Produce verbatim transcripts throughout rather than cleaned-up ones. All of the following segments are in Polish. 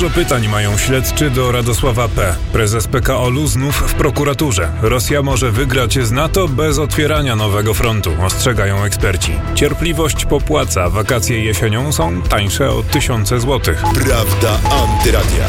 Dużo pytań mają śledczy do Radosława P. Prezes P K O-lu znów w prokuraturze. Rosja może wygrać z NATO bez otwierania nowego frontu, ostrzegają eksperci. Cierpliwość popłaca, wakacje jesienią są tańsze o tysiące złotych. Prawda Antyradia.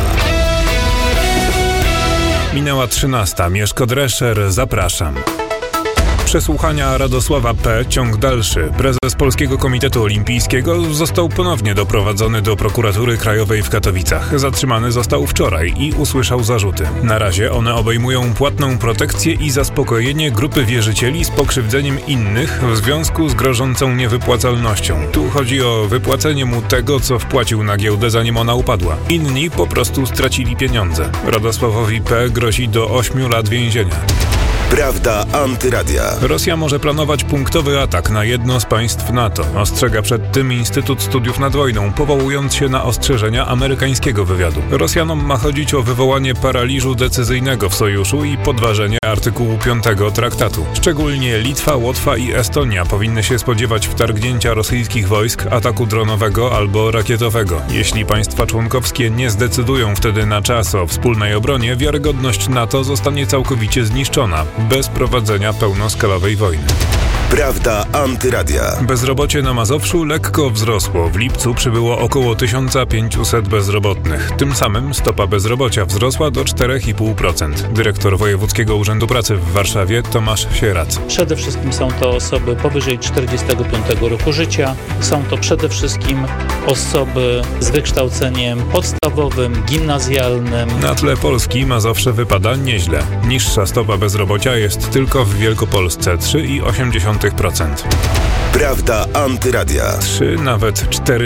Minęła trzynasta. Mieszko Drescher, zapraszam. Przesłuchania Radosława P. Ciąg dalszy. Prezes Polskiego Komitetu Olimpijskiego został ponownie doprowadzony do prokuratury krajowej w Katowicach. Zatrzymany został wczoraj i usłyszał zarzuty. Na razie one obejmują płatną protekcję i zaspokojenie grupy wierzycieli z pokrzywdzeniem innych w związku z grożącą niewypłacalnością. Tu chodzi o wypłacenie mu tego, co wpłacił na giełdę, zanim ona upadła. Inni po prostu stracili pieniądze. Radosławowi P. grozi do ośmiu lat więzienia. Prawda Antyradia. Rosja może planować punktowy atak na jedno z państw NATO. Ostrzega przed tym Instytut Studiów nad Wojną, powołując się na ostrzeżenia amerykańskiego wywiadu. Rosjanom ma chodzić o wywołanie paraliżu decyzyjnego w sojuszu i podważenie artykułu piątego traktatu. Szczególnie Litwa, Łotwa i Estonia powinny się spodziewać wtargnięcia rosyjskich wojsk, ataku dronowego albo rakietowego. Jeśli państwa członkowskie nie zdecydują wtedy na czas o wspólnej obronie, wiarygodność NATO zostanie całkowicie zniszczona, bez prowadzenia pełnoskalowej wojny. Prawda Antyradia. Bezrobocie na Mazowszu lekko wzrosło. W lipcu przybyło około tysiąc pięćset bezrobotnych. Tym samym stopa bezrobocia wzrosła do cztery i pół procent. Dyrektor Wojewódzkiego Urzędu Pracy w Warszawie Tomasz Sierac. Przede wszystkim są to osoby powyżej czterdziestego piątego roku życia. Są to przede wszystkim osoby z wykształceniem podstawowym, gimnazjalnym. Na tle Polski Mazowsze wypada nieźle. Niższa stopa bezrobocia jest tylko w Wielkopolsce trzy i osiem procent. Prawda Antyradia. trzy, nawet cztery